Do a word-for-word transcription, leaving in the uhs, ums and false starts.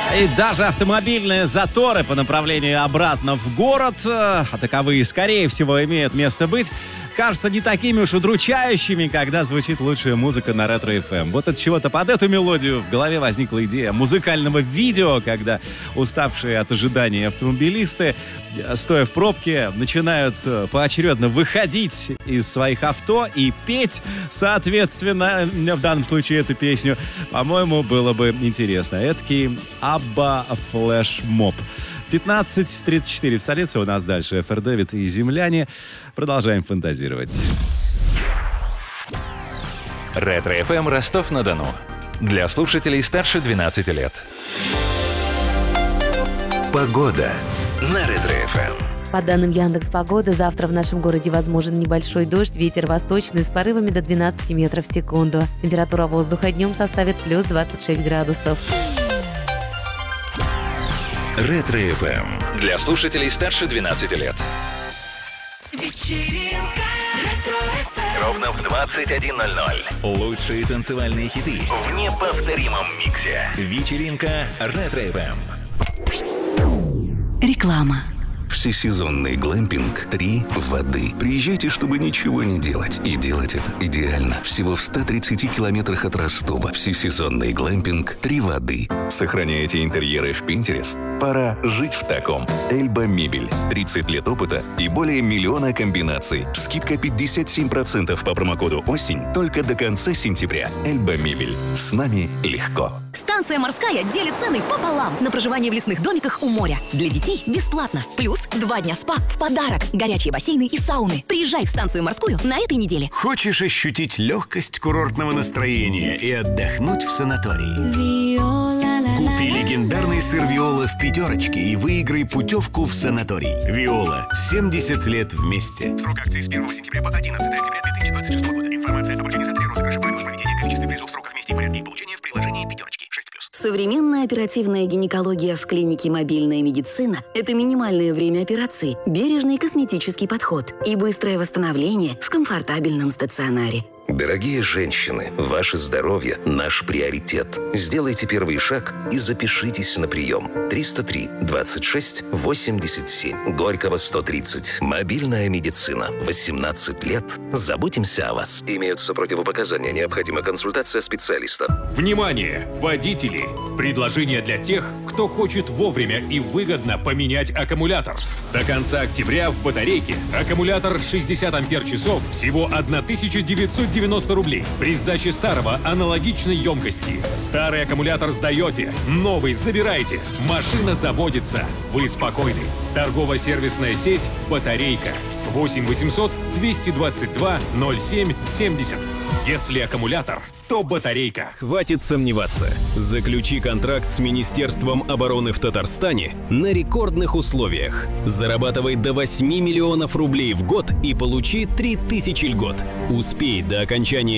И даже автомобильные заторы по направлению обратно в город, а таковые, скорее всего, имеют место быть, кажутся не такими уж удручающими, когда звучит лучшая музыка на Ретро-эф эм. Вот от чего-то под эту мелодию в голове возникла идея музыкального видео, когда уставшие от ожидания автомобилисты, стоя в пробке, начинают поочередно выходить из своих авто и петь, соответственно, в данном случае эту песню. По-моему, было бы интересно. Эдакий Абба флешмоб. пятнадцать тридцать четыре в столице. У нас дальше эф эр Дэвид и земляне. Продолжаем фантазировать. Ретро-эф эм Ростов-на-Дону. Для слушателей старше двенадцати лет. Погода на Ретро-эф эм. По данным Яндекс.Погоды, завтра в нашем городе возможен небольшой дождь, ветер восточный с порывами до двенадцати метров в секунду. Температура воздуха днем составит плюс двадцать шесть градусов. Ретро-эф эм. Для слушателей старше двенадцати лет. Вечеринка Ретро-эф эм. Ровно в двадцать один ноль ноль. Лучшие танцевальные хиты в неповторимом миксе. Вечеринка Ретро-эф эм. Реклама. Всесезонный глэмпинг «Три воды». Приезжайте, чтобы ничего не делать. И делать это идеально. Всего в ста тридцати километрах от Ростова. Всесезонный глэмпинг «Три воды». Сохраняете интерьеры в Pinterest? Пора жить в таком. Эльба Мебель. тридцать лет опыта и более миллиона комбинаций. Скидка пятьдесят семь процентов по промокоду «Осень» только до конца сентября. Эльба Мебель. С нами легко. Станция «Морская» делит цены пополам на проживание в лесных домиках у моря. Для детей бесплатно. Плюс два дня спа в подарок. Горячие бассейны и сауны. Приезжай в станцию «Морскую» на этой неделе. Хочешь ощутить легкость курортного настроения и отдохнуть в санатории? Купи легендарный сыр «Виола» в пятерочке и выиграй путевку в санаторий. «Виола» – семьдесят лет вместе. Срок акции с первого сентября по одиннадцатое октября две тысячи двадцать шестого года. Информация об организаторе розыгрыша, правила проведения, количестве призов, сроках, месте и порядке их получения в приложении пятерочки. шесть плюс. Современная оперативная гинекология в клинике «Мобильная медицина» – это минимальное время операции, бережный косметический подход и быстрое восстановление в комфортабельном стационаре. Дорогие женщины, ваше здоровье – наш приоритет. Сделайте первый шаг и запишитесь на прием. триста три двадцать шесть восемьдесят семь. Горького сто тридцать. Мобильная медицина. восемнадцать лет. Заботимся о вас. Имеются противопоказания. Необходима консультация специалиста. Внимание, водители! Предложение для тех, кто хочет вовремя и выгодно поменять аккумулятор. До конца октября в батарейке аккумулятор шестьдесят ампер-часов всего тысяча девятьсот девяносто рублей. При сдаче старого аналогичной емкости. Старый аккумулятор сдаете, новый забираете. Машина заводится. Вы спокойны. Торгово-сервисная сеть «Батарейка». восемь восемьсот двести двадцать два ноль семь семьдесят. Если аккумулятор, то батарейка. Хватит сомневаться. Заключи контракт с Министерством обороны в Татарстане на рекордных условиях. Зарабатывай до восьми миллионов рублей в год и получи три тысячи льгот. Успей до окончания